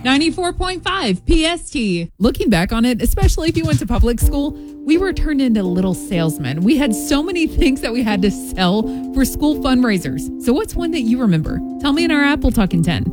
94.5 PST. Looking back on it, especially if you went to public school, we were turned into little salesmen. We had so many things that we had to sell for school fundraisers. So what's one that you remember? Tell me in our Apple Talk in 10.